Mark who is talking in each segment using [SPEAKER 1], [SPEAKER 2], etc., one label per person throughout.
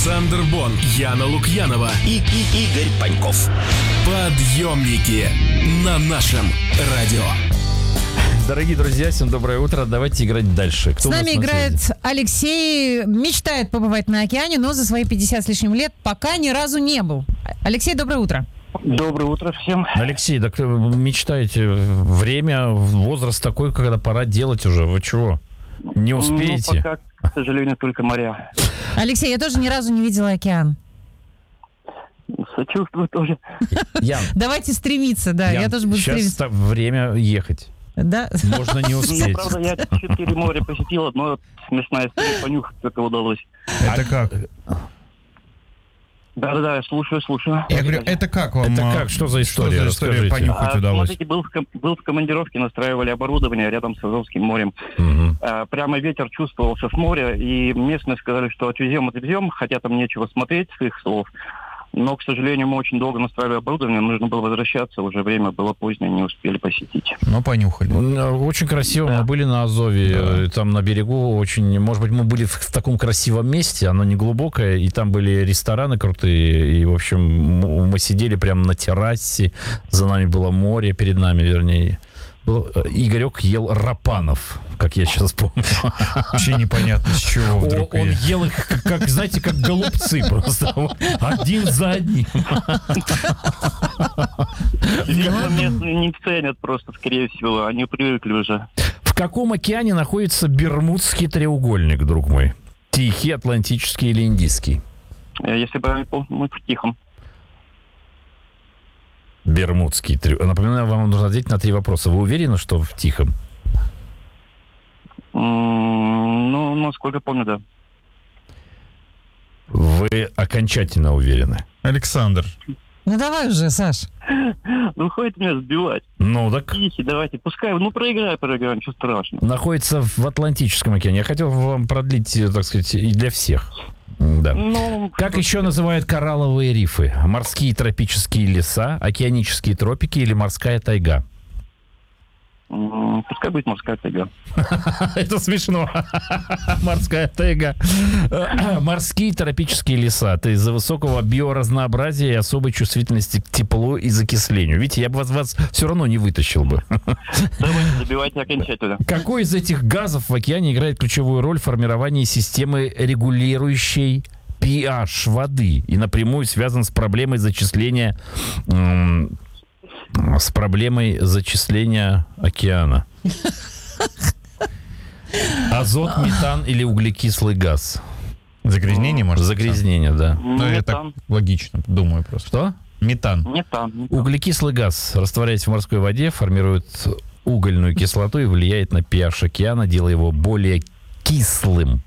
[SPEAKER 1] Александр Бон, Яна Лукьянова и Игорь Паньков. Подъемники на нашем радио.
[SPEAKER 2] Дорогие друзья, всем доброе утро. Давайте играть дальше.
[SPEAKER 3] С нами играет Алексей. Мечтает побывать на океане, но за свои 50 с лишним лет пока ни разу не был. Алексей, доброе утро.
[SPEAKER 4] Доброе утро всем.
[SPEAKER 2] Алексей, так вы мечтаете, время, возраст такой, когда пора делать уже. Вы чего? Не успеете?
[SPEAKER 4] Ну, пока, к сожалению, только моря.
[SPEAKER 3] Алексей, я тоже ни разу не видела океан.
[SPEAKER 4] Сочувствую тоже.
[SPEAKER 2] Ян,
[SPEAKER 3] Давайте стремиться, да.
[SPEAKER 2] Ян,
[SPEAKER 3] Я тоже буду
[SPEAKER 2] сейчас
[SPEAKER 3] стремиться.
[SPEAKER 2] время ехать.
[SPEAKER 3] Да?
[SPEAKER 2] Можно не
[SPEAKER 4] Ну,
[SPEAKER 2] успеть.
[SPEAKER 4] правда, я 4 моря посетил, одно смешная история, понюхать только удалось.
[SPEAKER 5] Это как?
[SPEAKER 4] Да-да-да, я слушаю.
[SPEAKER 5] Я говорю, это как вам?
[SPEAKER 2] Это как? Что за история? Расскажите.
[SPEAKER 5] Понюхать удалось?
[SPEAKER 4] Смотрите, был в командировке, настраивали оборудование рядом с Азовским морем.
[SPEAKER 2] Мгм.
[SPEAKER 4] Прямо ветер чувствовался с моря, и местные сказали, что отвезем, хотя там нечего смотреть, с их слов. Но, к сожалению, мы очень долго настраивали оборудование, нужно было возвращаться, уже время было позднее, не успели посетить.
[SPEAKER 5] Ну, понюхали.
[SPEAKER 2] Очень красиво.
[SPEAKER 4] Да.
[SPEAKER 2] Мы были на Азове, там на берегу очень... Может быть, мы были в таком красивом месте, оно не глубокое, и там были рестораны крутые, и, в общем, мы сидели прямо на террасе, за нами было море, перед нами, вернее. Игорек ел рапанов, как я сейчас помню.
[SPEAKER 5] Вообще непонятно, с чего вдруг.
[SPEAKER 2] Он ел их, как, знаете, как голубцы просто. Один за одним.
[SPEAKER 4] Видимо, местные не ценят просто, скорее всего, они привыкли уже.
[SPEAKER 2] В каком океане находится Бермудский треугольник, друг мой? Тихий, Атлантический или Индийский?
[SPEAKER 4] Если бы мы в Тихом.
[SPEAKER 2] Бермудский треугольник. Напоминаю, вам нужно ответить на 3 вопроса. Вы уверены, что в Тихом?
[SPEAKER 4] Ну, насколько помню, да.
[SPEAKER 2] Вы окончательно уверены?
[SPEAKER 5] Александр.
[SPEAKER 3] Ну давай уже, Саш.
[SPEAKER 4] Ну, хватит меня сбивать.
[SPEAKER 2] Ну, так
[SPEAKER 4] Тихий, давайте, пускай, проиграем, ничего страшного.
[SPEAKER 2] находится в Атлантическом океане. Я хотел вам продлить, так сказать, и для всех. Да.
[SPEAKER 4] Ну,
[SPEAKER 2] Как еще называют коралловые рифы? Морские тропические леса, океанические тропики или морская тайга?
[SPEAKER 4] Пускай будет морская тайга.
[SPEAKER 2] Это смешно. Морская тайга. Морские тропические леса. Это из-за высокого биоразнообразия и особой чувствительности к теплу и закислению. Видите, я бы вас все равно не вытащил бы.
[SPEAKER 4] Давайте, забивайте окончательно.
[SPEAKER 2] Какой из этих газов в океане играет ключевую роль в формировании системы, регулирующей pH воды и напрямую связан с проблемой зачисления океана? Азот, метан или углекислый газ?
[SPEAKER 5] Загрязнение, может?
[SPEAKER 2] Загрязнение, да.
[SPEAKER 5] Ну, это
[SPEAKER 4] Метан.
[SPEAKER 5] логично, думаю просто.
[SPEAKER 2] Что?
[SPEAKER 5] Метан.
[SPEAKER 4] Метан.
[SPEAKER 2] Углекислый газ, растворяясь в морской воде, формирует угольную кислоту и влияет на pH океана, делая его более кислым.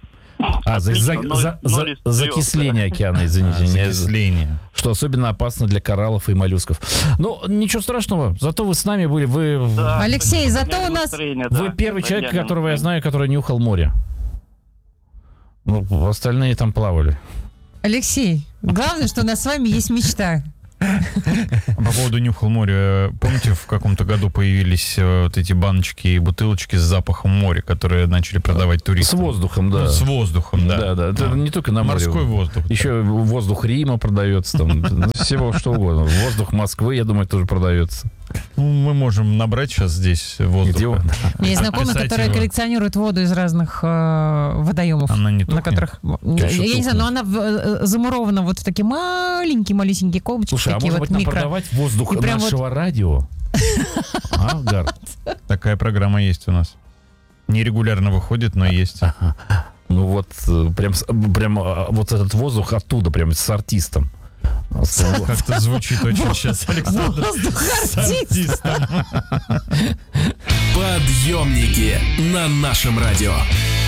[SPEAKER 2] Закисление океана, извините.
[SPEAKER 5] Закисление.
[SPEAKER 2] Что особенно опасно для кораллов и моллюсков. Ну, ничего страшного. Зато вы с нами были.
[SPEAKER 4] Да,
[SPEAKER 3] Алексей,
[SPEAKER 4] спасибо.
[SPEAKER 3] зато у нас...
[SPEAKER 4] Настроение,
[SPEAKER 2] Вы
[SPEAKER 4] да.
[SPEAKER 2] первый человек,
[SPEAKER 4] Постоянно
[SPEAKER 2] которого я
[SPEAKER 4] настроение.
[SPEAKER 2] знаю, который нюхал море. Ну, остальные там плавали.
[SPEAKER 3] Алексей, главное, что у нас с вами есть мечта.
[SPEAKER 5] По поводу нюхал моря. Помните, в каком-то году появились вот эти баночки и бутылочки с запахом моря, которые начали продавать
[SPEAKER 2] С
[SPEAKER 5] туристам?
[SPEAKER 2] воздухом, да.
[SPEAKER 5] Ну, с воздухом, да.
[SPEAKER 2] Да. Это не только на море.
[SPEAKER 5] Морской воздух.
[SPEAKER 2] Еще воздух Рима продается, там, всего что угодно. Воздух Москвы, я думаю, тоже продается.
[SPEAKER 5] Ну, мы можем набрать сейчас здесь воздух.
[SPEAKER 2] Где он?
[SPEAKER 3] У меня есть знакомая,
[SPEAKER 5] Описать
[SPEAKER 3] которая
[SPEAKER 5] его.
[SPEAKER 3] коллекционирует воду из разных водоемов.
[SPEAKER 5] Она не тухнет?
[SPEAKER 3] На которых... Я
[SPEAKER 2] что
[SPEAKER 3] не знаю,
[SPEAKER 2] тухнет?
[SPEAKER 3] но она замурована вот в такие маленькие колбочки.
[SPEAKER 2] Слушай, а
[SPEAKER 3] такие
[SPEAKER 2] может
[SPEAKER 3] вот
[SPEAKER 2] быть нам
[SPEAKER 3] микро.
[SPEAKER 2] продавать воздух
[SPEAKER 3] И прям
[SPEAKER 2] нашего радио? А, Гар?
[SPEAKER 5] Такая программа есть у нас. Нерегулярно выходит, но есть.
[SPEAKER 2] Ну вот, прям вот этот воздух оттуда, прям с артистом.
[SPEAKER 5] Как-то звучит очень сейчас, Александр.
[SPEAKER 1] Подъемники на нашем радио.